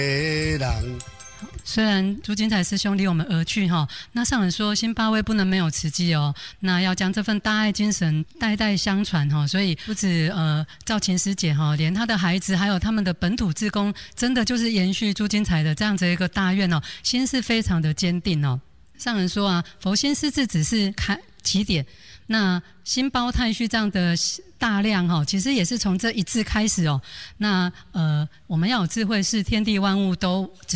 人。 虽然朱金才师兄离我们而去哈，那上人说新八位不能没有慈济哦，那要将这份大爱精神代代相传哈，所以不止赵琴师姐哈，连她的孩子还有他们的本土志工，真的就是延续朱金才的这样子一个大愿哦，心是非常的坚定哦。上人说啊，佛心师志只是起点，那心包太虚这样的大量哈，其实也是从这一字开始哦。那我们要有智慧，是天地万物都